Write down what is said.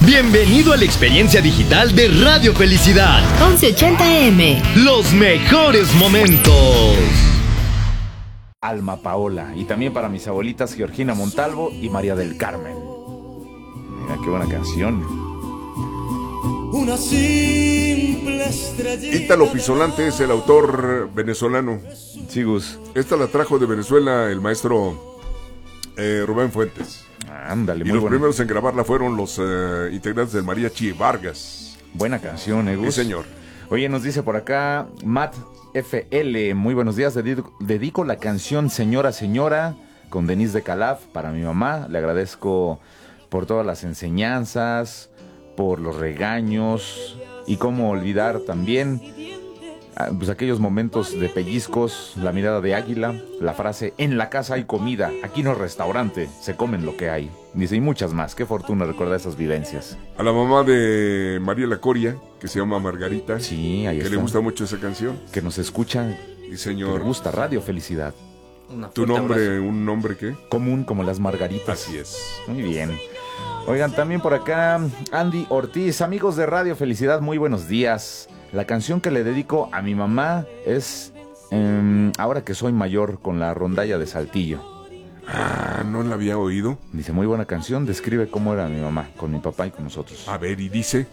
Bienvenido a la experiencia digital de Radio Felicidad. 1180M. Los mejores momentos. Alma Paola. Y también para mis abuelitas Georgina Montalvo y María del Carmen. Mira qué buena canción. Una simple estrellita. Ítalo Pisolante es el autor venezolano. Sí, Gus. Esta la trajo de Venezuela el maestro Rubén Fuentes. Ándale, y muy los buena. primeros en grabarla fueron los integrantes del Mariachi Vargas. Buena canción, Gus. Sí, señor. Oye, nos dice por acá Matt FL. Muy buenos días. Dedico la canción Señora, Señora con Denise de Calaf para mi mamá. Le agradezco por todas las enseñanzas, por los regaños y cómo olvidar también pues aquellos momentos de pellizcos, la mirada de águila, la frase en la casa hay comida, aquí no es restaurante, se comen lo que hay. Dice, y muchas más. Qué fortuna recordar esas vivencias. A la mamá de María La Coria, que se llama Margarita. Sí, ahí que está. le gusta mucho esa canción. Que nos escucha. Y Que señor, le gusta Radio Felicidad. ¿tu nombre, un nombre qué? Común como las margaritas. Así es. Muy bien. Oigan, también por acá Andy Ortiz. Amigos de Radio Felicidad, muy buenos días. La canción que le dedico a mi mamá es Ahora que soy mayor, con la rondalla de Saltillo. Ah, no la había oído. Dice, muy buena canción, describe cómo era mi mamá, con mi papá y con nosotros. A ver, y dice...